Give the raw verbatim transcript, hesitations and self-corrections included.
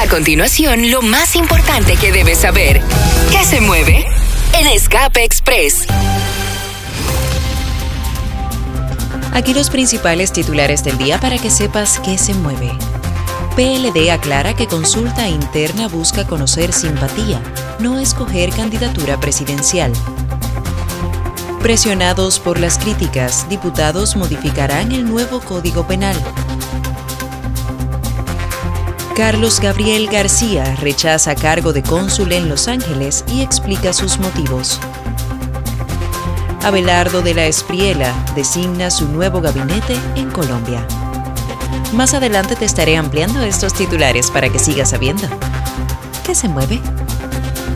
A continuación, lo más importante que debes saber. ¿Qué se mueve? En Escape Express. Aquí los principales titulares del día para que sepas qué se mueve. P L D aclara que consulta interna busca conocer simpatía, no escoger candidatura presidencial. Presionados por las críticas, diputados modificarán el nuevo Código Penal. Carlos Gabriel García rechaza cargo de cónsul en Los Ángeles y explica sus motivos. Abelardo de la Espriella designa su nuevo gabinete en Colombia. Más adelante te estaré ampliando estos titulares para que sigas sabiendo. ¿Qué se mueve?